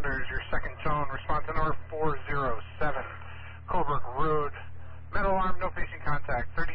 There's your second tone. Response to number 407, Coburg Road. Metal alarm, no facing contact. 30